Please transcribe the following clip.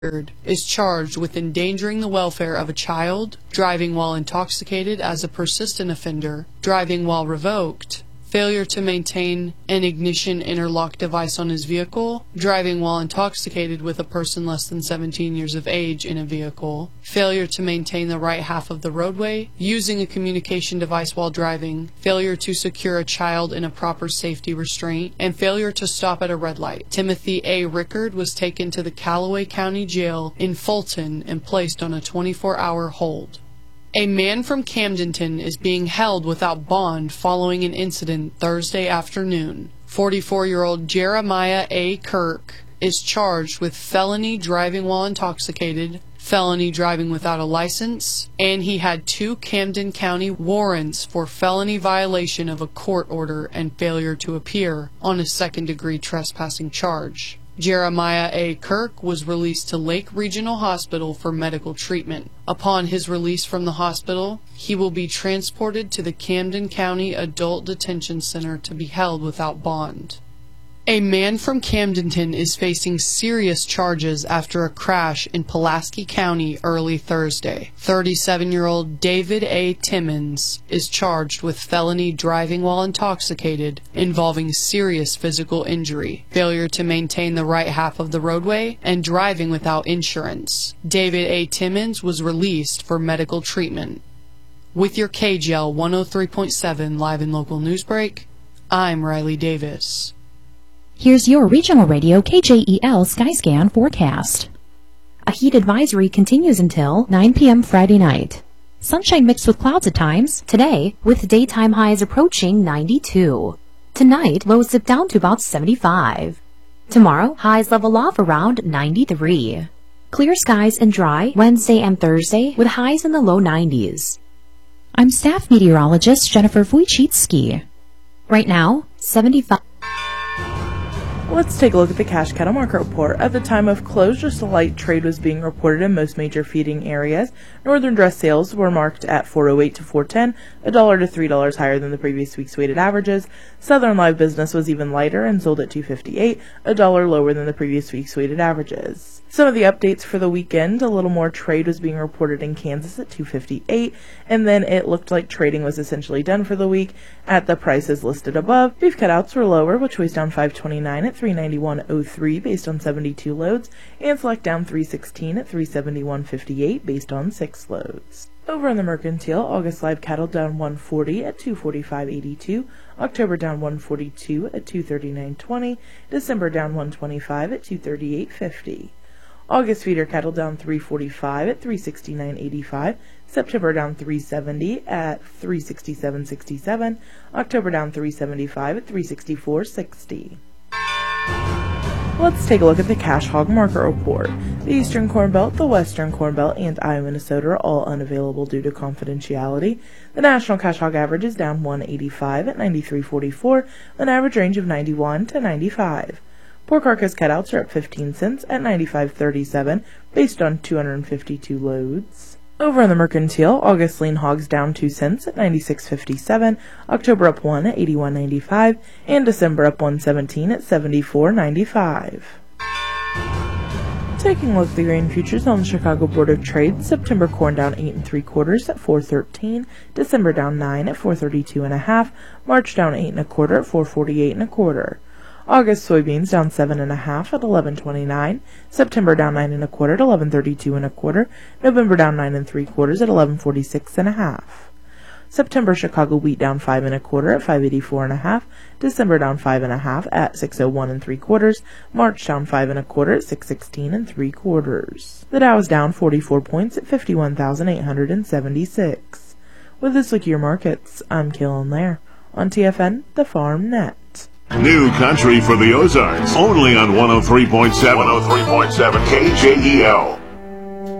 is charged with endangering the welfare of a child, driving while intoxicated as a persistent offender, driving while revoked, failure to maintain an ignition interlock device on his vehicle, driving while intoxicated with a person less than 17 years of age in a vehicle, failure to maintain the right half of the roadway, using a communication device while driving, failure to secure a child in a proper safety restraint, and failure to stop at a red light. Timothy A. Rickard was taken to the Callaway County Jail in Fulton and placed on a 24-hour hold. A man from Camdenton is being held without bond following an incident Thursday afternoon. 44-year-old Jeremiah A. Kirk is charged with felony driving while intoxicated, felony driving without a license, and he had 2 Camden County warrants for felony violation of a court order and failure to appear on a second-degree trespassing charge. Jeremiah A. Kirk was released to Lake Regional Hospital for medical treatment. Upon his release from the hospital, he will be transported to the Camden County Adult Detention Center to be held without bond. A man from Camdenton is facing serious charges after a crash in Pulaski County early Thursday. 37-year-old David A. Timmons is charged with felony driving while intoxicated involving serious physical injury, failure to maintain the right half of the roadway, and driving without insurance. David A. Timmons was released for medical treatment. With your KGL 103.7 live and local news break, I'm Riley Davis. Here's your regional radio KJEL Skyscan forecast. A heat advisory continues until 9 p.m. Friday night. Sunshine mixed with clouds at times today, with daytime highs approaching 92. Tonight, lows dip down to about 75. Tomorrow, highs level off around 93. Clear skies and dry Wednesday and Thursday with highs in the low 90s. I'm staff meteorologist Jennifer Wojcicki. Right now, 75. Let's take a look at the cash cattle market report. At the time of close, just a light trade was being reported in most major feeding areas. Northern dress sales were marked at $4.08 to $4.10, $1 to $3 higher than the previous week's weighted averages. Southern live business was even lighter and sold at $2.58, $1 lower than the previous week's weighted averages. Some of the updates for the weekend: a little more trade was being reported in Kansas at $2.58, and then it looked like trading was essentially done for the week at the prices listed above. Beef cutouts were lower, with choice down $5.29 at $391.03 based on 72 loads, and select down $3.16 at $371.58 based on 6 loads. Over on the mercantile, August live cattle down $140 at $245.82, October down $142 at $239.20, December down $125 at $238.50. August feeder cattle down $345 at $369.85, September down $370 at $367.67, October down $375 at $364.60. Let's take a look at the cash hog market report. The Eastern Corn Belt, the Western Corn Belt, and Iowa, Minnesota are all unavailable due to confidentiality. The national cash hog average is down $185 at $93.44, an average range of 91 to 95. Pork carcass cutouts are up 15 cents at $95.37 based on 252 loads. Over on the mercantile, August lean hogs down 2 cents at $96.57, October up 1 at $81.95, and December up 1.17 at $74.95. Taking a look at the grain futures on the Chicago Board of Trade, September corn down 8 3/4 at $4.13, December down 9 at $4.32 1/2, March down 8 1/4 at $4.48 1/4. August soybeans down 7 1/2 at $11.29, September down 9 1/4 at $11.32 1/4, November down 9 3/4 at $11.46 1/2. September Chicago wheat down 5 1/4 at $5.84 1/2, December down 5 1/2 at $6.01 3/4, March down 5 1/4 at $6.16 3/4. The Dow is down 44 points at 51,876. With this look at your markets, I'm Kaylin Lair on TFN, the Farm Net. New country for the Ozarks, only on 103.7 KJEL.